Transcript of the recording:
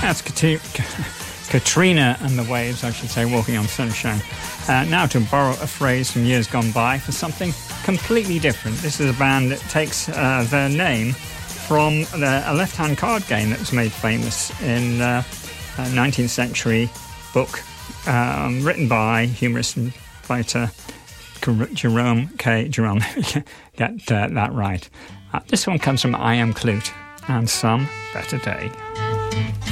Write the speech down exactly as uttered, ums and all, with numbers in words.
That's Katrina and the Waves, I should say, Walking on Sunshine. Uh, now to borrow a phrase from years gone by for something completely different. This is a band that takes uh, their name from the, a left-hand card game that was made famous in uh, a nineteenth century book um, written by humorist and writer Jerome K. Jerome. Get uh, that right. Uh, this one comes from I Am Clute and Some Better Day.